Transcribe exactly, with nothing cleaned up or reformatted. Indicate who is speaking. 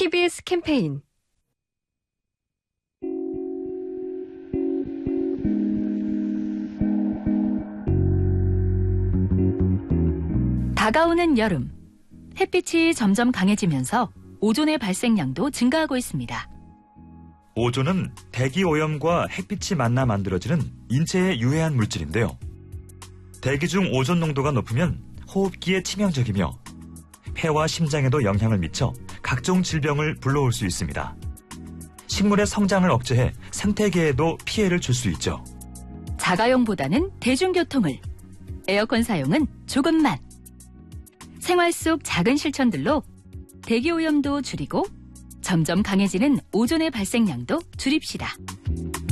Speaker 1: 티비에스 캠페인
Speaker 2: 다가오는 여름, 햇빛이 점점 강해지면서 오존의 발생량도 증가하고 있습니다.
Speaker 3: 오존은 대기 오염과 햇빛이 만나 만들어지는 인체에 유해한 물질인데요. 대기 중 오존 농도가 높으면 호흡기에 치명적이며 폐와 심장에도 영향을 미쳐 각종 질병을 불러올 수 있습니다. 식물의 성장을 억제해 생태계에도 피해를 줄 수 있죠.
Speaker 2: 자가용보다는 대중교통을, 에어컨 사용은 조금만. 생활 속 작은 실천들로 대기오염도 줄이고 점점 강해지는 오존의 발생량도 줄입시다.